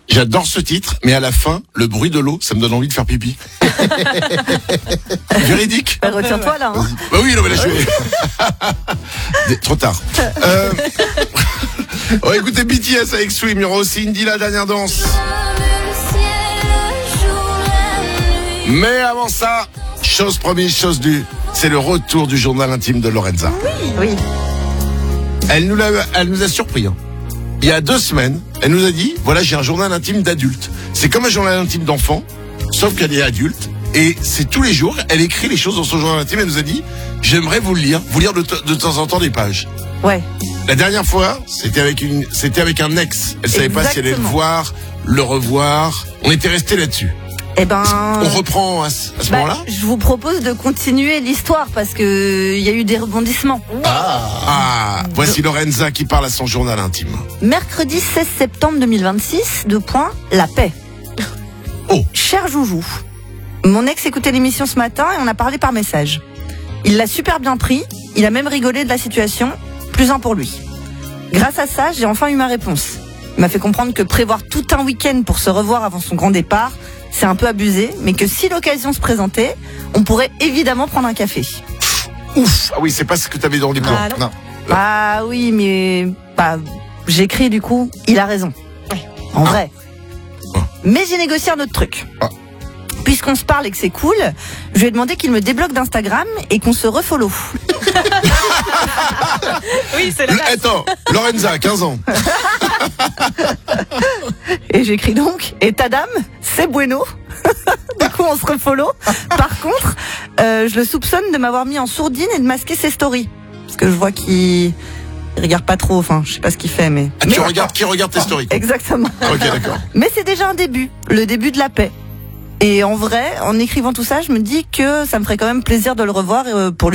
J'adore ce titre, mais à la fin, le bruit de l'eau, ça me donne envie de faire pipi. Véridique. Bah, retiens-toi là. Hein. Bah oui, non mais là je vais... Trop tard. On va écouter BTS avec Swim. Il y aura aussi Indy, la dernière danse. Mais avant ça, chose promise, chose due, c'est le retour du journal intime de Lorenza. Oui. Elle nous a surpris. Hein. Il y a 2 semaines, elle nous a dit, voilà, j'ai un journal intime d'adulte. C'est comme un journal intime d'enfant, sauf qu'elle est adulte. Et c'est tous les jours, elle écrit les choses dans son journal intime. Elle nous a dit, j'aimerais vous lire de temps en temps des pages. Ouais. La dernière fois, c'était avec un ex. Elle savait pas si elle allait le voir, le revoir. On était restés là-dessus. Eh ben, on reprend à ce moment-là. Je vous propose de continuer l'histoire parce que il y a eu des rebondissements. Voici Lorenza qui parle à son journal intime. Mercredi 16 septembre 2026, la paix. Oh. Cher Joujou, mon ex écoutait l'émission ce matin et on a parlé par message. Il l'a super bien pris, il a même rigolé de la situation, plus un pour lui. Grâce à ça, j'ai enfin eu ma réponse. Il m'a fait comprendre que prévoir tout un week-end pour se revoir avant son grand départ, c'est un peu abusé, mais que si l'occasion se présentait, on pourrait évidemment prendre un café. Ouf. Ah oui, c'est pas ce que t'avais dans les plans. Non. Ah oui, mais j'écris du coup, il a raison. En vrai. Mais j'ai négocié un autre truc. Puisqu'on se parle et que c'est cool, je lui ai demandé qu'il me débloque d'Instagram et qu'on se refollow. Oui, c'est la base. Attends, Lorenza, 15 ans. Et j'écris donc, et ta dame, c'est bueno. Du coup, on se refollow. Par contre, je le soupçonne de m'avoir mis en sourdine et de masquer ses stories. Parce que je vois qu'il regarde pas trop, enfin, je sais pas ce qu'il fait, mais... Qui regarde tes stories, quoi. Exactement. Ok, d'accord. Mais c'est déjà un début, le début de la paix. Et en vrai, en écrivant tout ça, je me dis que ça me ferait quand même plaisir de le revoir pour lui